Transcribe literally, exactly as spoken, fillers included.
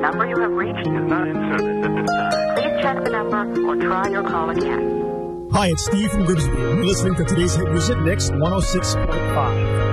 number you have reached is not in service at this time. Please check the number or try your call again. Hi, it's Steve from Grimsby. You're listening to today's hit music, Mix one oh six point five.